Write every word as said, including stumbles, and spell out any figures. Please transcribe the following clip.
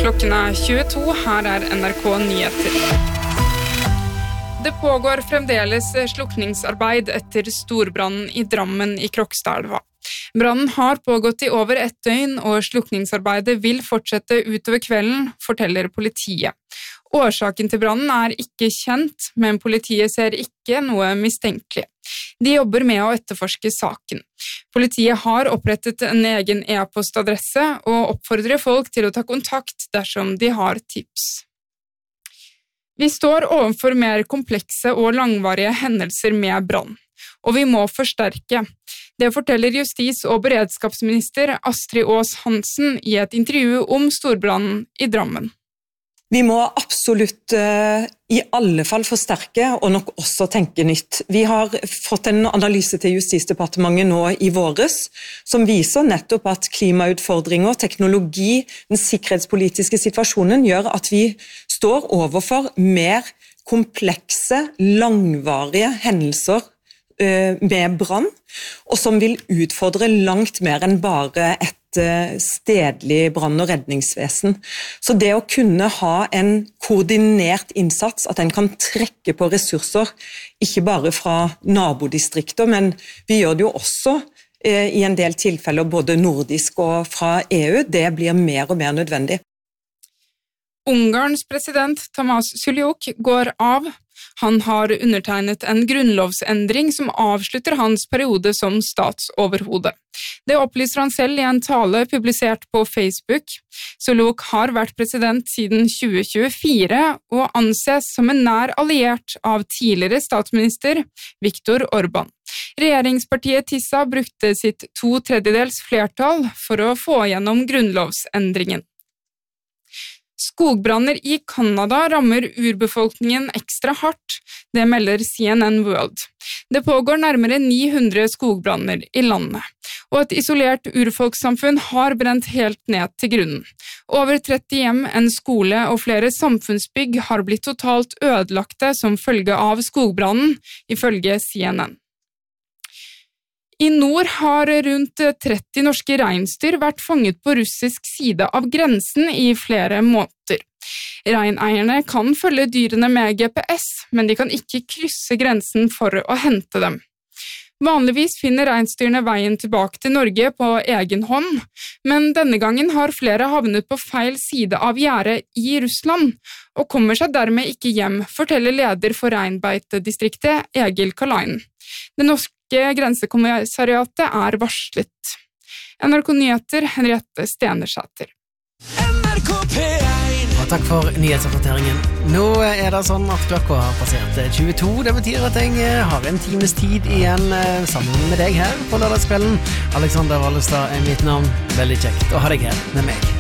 Klokken er tjueto, her er N R K Nyheter. Det pågår fremdeles slukningsarbeid etter storbrannen i Drammen i Krokstadelva. Brannen har pågått i over ett døgn, og slukningsarbeidet vil fortsette utover kvelden, forteller politiet. Årsaken til brannen er ikke kjent, men politiet ser ikke noe mistenkelig. De jobber med å etterforske saken. Politiet har opprettet en egen e-postadresse og oppfordrer folk til å ta kontakt dersom de har tips. Vi står overfor mer komplekse og langvarige hendelser med brann, og vi må forsterke. Det forteller justis- og beredskapsminister Astrid Aas Hansen i et intervju om storbrannen i Drammen. Vi må absolutt uh, i alle fall forsterke og nok også tenke nytt. Vi har fått en analyse til Justisdepartementet nå i våres, som viser nettopp at klimautfordringer, teknologi, den sikkerhetspolitiske situasjonen gjør at vi står overfor mer komplekse, langvarige hendelser uh, med brann, og som vil utfordre langt mer enn bare et stedlig brann- og redningsvesen. Så det å kunne ha en koordinert innsats, at en kan trekke på ressurser, ikke bare fra nabodistrikter, men vi gjør det jo også eh, i en del tilfeller både nordisk og fra E U, det blir mer og mer nødvendig. Ungarns president Tamás Suljuk går av. Han har undertegnet en grunnlovsendring som avslutter hans periode som statsoverhode. Det opplyser han selv i en tale publisert på Facebook. Suljuk har vært president siden tjue tjuefire og anses som en nær alliert av tidligere statsminister Viktor Orbán. Regjeringspartiet Tissa brukte sitt to tredjedels flertall for å få gjennom grunnlovsendringen. Skogbranner i Kanada rammer urbefolkningen ekstra hardt, det melder C N N World. Det pågår nærmere ni hundre skogbranner i landet, og et isolert urfolkssamfunn har brent helt ned til grunnen. Over tretti hjem, en skole og flere samfunnsbygg har blitt totalt ødelagte som følge av skogbrannen, ifølge C N N. I nord har rundt tretti norske reinsdyr vært fanget på russisk side av grensen i flere måneder. Reineierne kan følge dyrene med G P S, men de kan ikke krysse grensen for å hente dem. Vanligvis finner reinsdyrene veien tilbake til Norge på egen hånd, men denne gangen har flere havnet på feil side av gjerdet i Russland, og kommer seg dermed ikke hjem, forteller leder for reinbeitedistriktet Egil Kalainen. Det norske grensekommissariatet er varslet. N R K Nyheter, Henriette Stenersæter. Og takk for nyhetsoppdateringen. Nå er det sånn at klokka har passert tjueto. Det betyr at jeg har en times tid igjen sammen med deg her på lørdagskvelden. Alexander Wallestad er mitt navn. Veldig kjekt å ha deg her med meg.